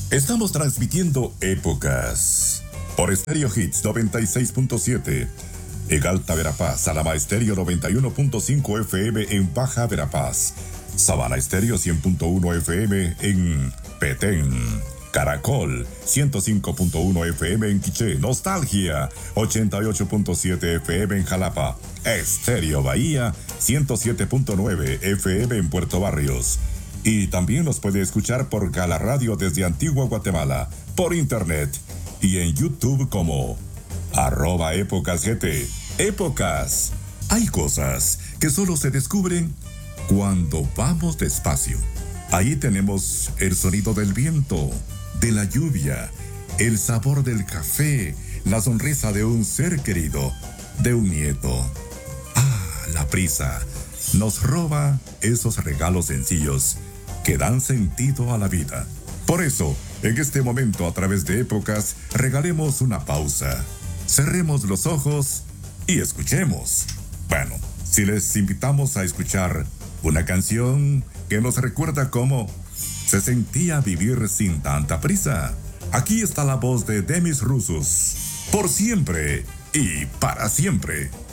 Estamos transmitiendo épocas por Stereo Hits 96.7 en Alta Verapaz, Alama Estéreo 91.5 FM en Baja Verapaz, Sabana Estéreo 100.1 FM en Petén, Caracol 105.1 FM en Quiché, Nostalgia 88.7 FM en Jalapa, Estéreo Bahía 107.9 FM en Puerto Barrios. Y también nos puede escuchar por Gala Radio desde Antigua Guatemala, por internet y en YouTube como @épocasgt. Épocas. Hay cosas que solo se descubren cuando vamos despacio. Ahí tenemos el sonido del viento, de la lluvia, el sabor del café, la sonrisa de un ser querido, de un nieto. La prisa nos roba esos regalos sencillos que dan sentido a la vida. Por eso, en este momento, a través de Épocas, regalemos una pausa. Cerremos los ojos y escuchemos. Bueno, si les invitamos a escuchar una canción que nos recuerda cómo se sentía vivir sin tanta prisa. Aquí está la voz de Demis Roussos. Por siempre y para siempre.